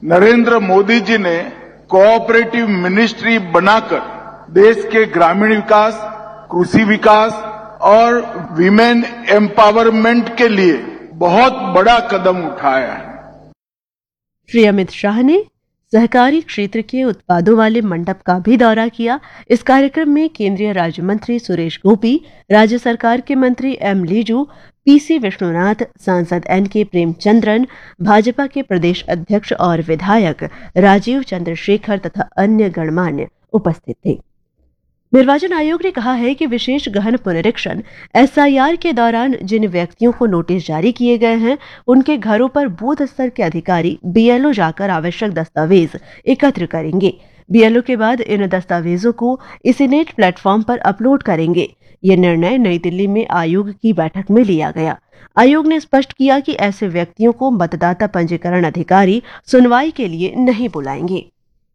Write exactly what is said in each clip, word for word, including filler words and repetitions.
नरेंद्र मोदी जी ने cooperative ministry बनाकर देश के ग्रामीण विकास, कृषि विकास और विमेन एम्पावरमेंट के लिए बहुत बड़ा कदम उठाया है। श्री अमित शाह ने सहकारी क्षेत्र के उत्पादों वाले मंडप का भी दौरा किया। इस कार्यक्रम में केंद्रीय राज्य मंत्री सुरेश गोपी, राज्य सरकार के मंत्री एम लीजू, पीसी विष्णुनाथ, सांसद एन के प्रेमचंद्रन, भाजपा के प्रदेश अध्यक्ष और विधायक राजीव चंद्रशेखर तथा अन्य गणमान्य उपस्थित थे। निर्वाचन आयोग ने कहा है कि विशेष गहन पुनरीक्षण एसआईआर के दौरान जिन व्यक्तियों को नोटिस जारी किए गए हैं, उनके घरों पर बूथ स्तर के अधिकारी बीएलओ जाकर आवश्यक दस्तावेज एकत्र करेंगे। बीएलओ के बाद इन दस्तावेजों को इसीनेट प्लेटफॉर्म पर अपलोड करेंगे। ये निर्णय नई दिल्ली में आयोग की बैठक में लिया गया। आयोग ने स्पष्ट किया कि ऐसे व्यक्तियों को मतदाता पंजीकरण अधिकारी सुनवाई के लिए नहीं बुलाएंगे।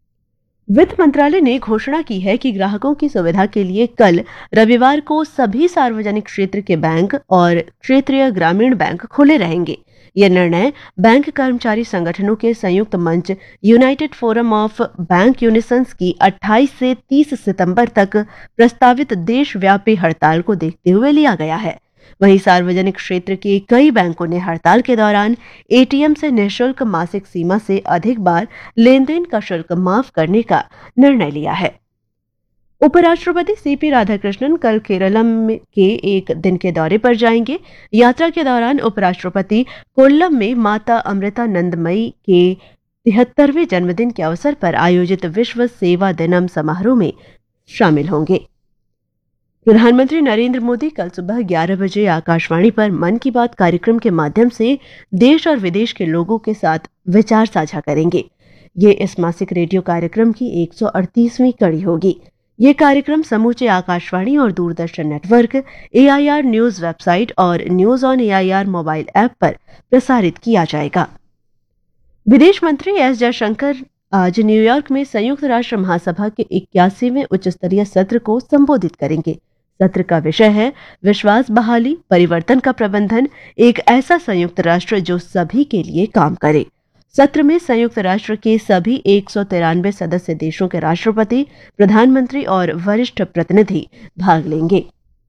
वित्त मंत्रालय ने घोषणा की है कि ग्राहकों की सुविधा के लिए कल रविवार को सभी सार्वजनिक क्षेत्र के बैंक और क्षेत्रीय ग्रामीण बैंक खुले रहेंगे। यह निर्णय बैंक कर्मचारी संगठनों के संयुक्त मंच यूनाइटेड फोरम ऑफ बैंक यूनिसंस की अट्ठाईस से तीस सितंबर तक प्रस्तावित देशव्यापी हड़ताल को देखते हुए लिया गया है। वहीं सार्वजनिक क्षेत्र के कई बैंकों ने हड़ताल के दौरान एटीएम से निःशुल्क मासिक सीमा से अधिक बार लेन देन का शुल्क माफ करने का निर्णय लिया है। उपराष्ट्रपति सीपी राधाकृष्णन कल केरलम के एक दिन के दौरे पर जाएंगे। यात्रा के दौरान उपराष्ट्रपति कोल्लम में माता अमृतानंदमयी के तिहत्तरवें जन्मदिन के अवसर पर आयोजित विश्व सेवा दिनम समारोह में शामिल होंगे। प्रधानमंत्री नरेंद्र मोदी कल सुबह ग्यारह बजे आकाशवाणी पर मन की बात कार्यक्रम के माध्यम से देश और विदेश के लोगों के साथ विचार साझा करेंगे। ये इस मासिक रेडियो कार्यक्रम की एक सौ अड़तीसवीं कड़ी होगी। ये कार्यक्रम समूचे आकाशवाणी और Doordarshan network, AIR news website और news on AIR mobile app पर प्रसारित किया जाएगा। विदेश मंत्री एस जयशंकर आज न्यूयॉर्क में संयुक्त राष्ट्र महासभा के इक्यासीवें उच्च स्तरीय सत्र को संबोधित करेंगे। सत्र का विषय है विश्वास बहाली, परिवर्तन का प्रबंधन, एक ऐसा संयुक्त राष्ट्र जो सभी के लिए काम करे। सत्र में संयुक्त राष्ट्र के सभी एक सौ तिरानवे सदस्य देशों के राष्ट्रपति, प्रधानमंत्री और वरिष्ठ प्रतिनिधि भाग लेंगे।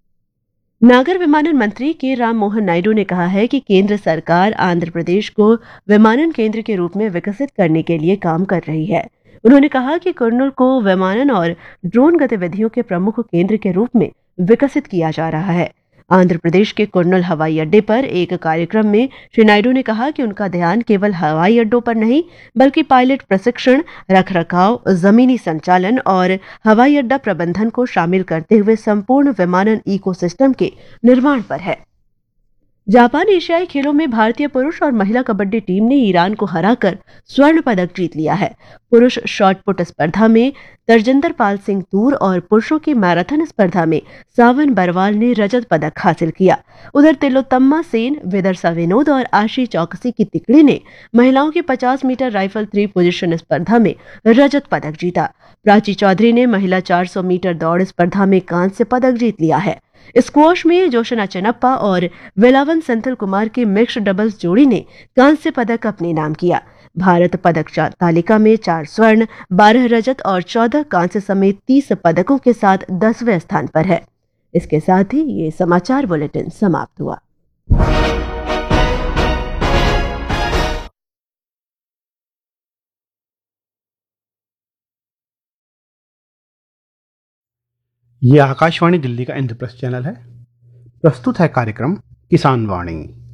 नागर विमानन मंत्री के राम मोहन नायडू ने कहा है कि केंद्र सरकार आंध्र प्रदेश को विमानन केंद्र के रूप में विकसित करने के लिए काम कर रही है। उन्होंने कहा कि कुर्नूल को विमानन और ड्रोन गतिविधियों के प्रमुख केंद्र के रूप में विकसित किया जा रहा है। आंध्र प्रदेश के कुर्नूल हवाई अड्डे पर एक कार्यक्रम में श्री नायडू ने कहा कि उनका ध्यान केवल हवाई अड्डों पर नहीं, बल्कि पायलट प्रशिक्षण, रखरखाव, जमीनी संचालन और हवाई अड्डा प्रबंधन को शामिल करते हुए संपूर्ण विमानन इकोसिस्टम के निर्माण पर है। जापान एशियाई खेलों में भारतीय पुरुष और महिला कबड्डी टीम ने ईरान को हराकर स्वर्ण पदक जीत लिया है। पुरुष शॉट पुट स्पर्धा में तरजिंदर पाल सिंह तूर और पुरुषों की मैराथन स्पर्धा में सावन बरवाल ने रजत पदक हासिल किया। उधर तिलोत्तमा सेन, विदर्शा विनोद और आशी चौकसी की तिकड़ी ने महिलाओं की पचास मीटर राइफल थ्री पोजीशन स्पर्धा में रजत पदक जीता। प्राची चौधरी ने महिला चार सौ मीटर दौड़ स्पर्धा में कांस्य पदक जीत लिया है। स्क्वॉश में जोशना चनप्पा और वेलावन सेंथिल कुमार की मिक्स्ड डबल्स जोड़ी ने कांस्य पदक अपने नाम किया। भारत पदक तालिका में चार स्वर्ण, बारह रजत और चौदह कांस्य समेत तीस पदकों के साथ दसवें स्थान पर है। इसके साथ ही ये समाचार बुलेटिन समाप्त हुआ। ये आकाशवाणी दिल्ली का इंद्रप्रस्थ चैनल है। प्रस्तुत है कार्यक्रम किसान वाणी।